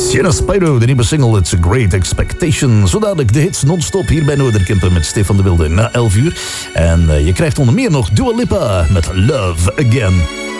Sierra Spyro, de nieuwe single It's a Great Expectation. Zo dadelijk de hits non-stop hier bij Noorderkempen met Stefan de Wilde na 11 uur. En je krijgt onder meer nog Dua Lipa met Love Again.